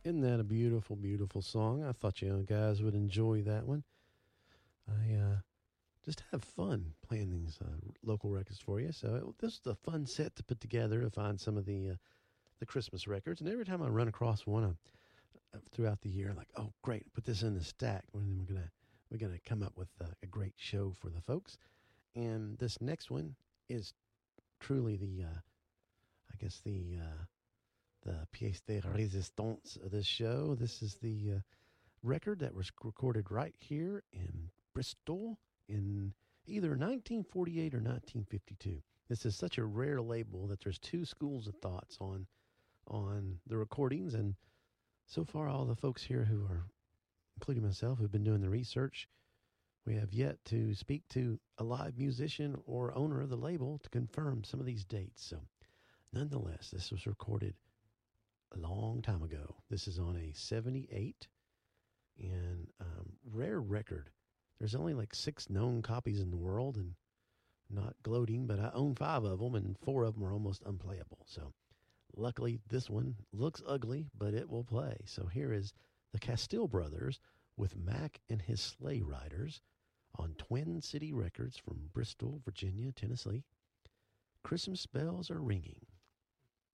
Isn't that a beautiful, beautiful song? I thought you guys would enjoy that one. I just have fun playing these local records for you. So this is a fun set to put together to find some of the Christmas records. And every time I run across one throughout the year, I'm like, oh great, put this in the stack. And then we're gonna come up with a great show for the folks. And this next one is truly I guess the pièce de résistance of this show. This is the record that was recorded right here in Bristol in either 1948 or 1952. This is such a rare label that there's two schools of thoughts on the recordings, and so far all the folks here who are, including myself, who've been doing the research, we have yet to speak to a live musician or owner of the label to confirm some of these dates. So, nonetheless, this was recorded a long time ago. This is on a 78 and rare record. There's only like 6 known copies in the world, and not gloating, but I own 5 of them, and 4 of them are almost unplayable. So, luckily, this one looks ugly, but it will play. So, here is the Castile Brothers with Mac and his Sleigh Riders on Twin City Records from Bristol, Virginia, Tennessee. Christmas bells are ringing.